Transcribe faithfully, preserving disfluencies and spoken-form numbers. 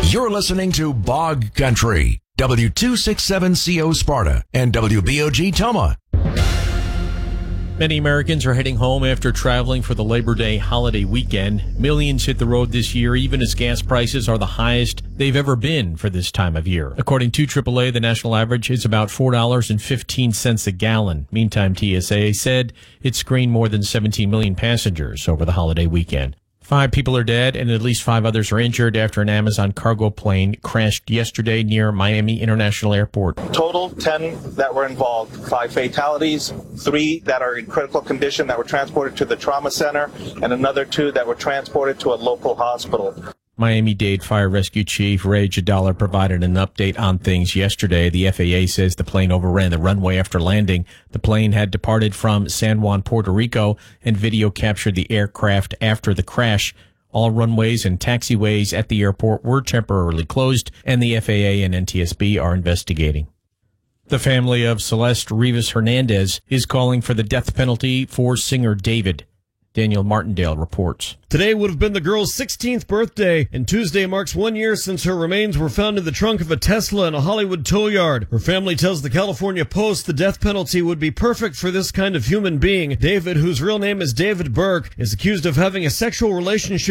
You're listening to Bog Country, W two sixty-seven C O Sparta and W B O G Toma. Many Americans are heading home after traveling for the Labor Day holiday weekend. Millions hit the road this year, even as gas prices are the highest they've ever been for this time of year. According to triple A, the national average is about four dollars and fifteen cents a gallon. Meantime, T S A said it screened more than seventeen million passengers over the holiday weekend. Five people are dead and at least five others are injured after an Amazon cargo plane crashed yesterday near Miami International Airport. Total ten that were involved, five fatalities, three that are in critical condition that were transported to the trauma center, and another two that were transported to a local hospital. Miami-Dade Fire Rescue Chief Ray Jadala provided an update on things yesterday. The F A A says the plane overran the runway after landing. The plane had departed from San Juan, Puerto Rico, and video captured the aircraft after the crash. All runways and taxiways at the airport were temporarily closed, and the F A A and N T S B are investigating. The family of Celeste Rivas Hernandez is calling for the death penalty for singer David. Daniel Martindale reports. Today would have been the girl's sixteenth birthday, and Tuesday marks one year since her remains were found in the trunk of a Tesla in a Hollywood tow yard. Her family tells the California Post the death penalty would be perfect for this kind of human being. David, whose real name is David Burke, is accused of having a sexual relationship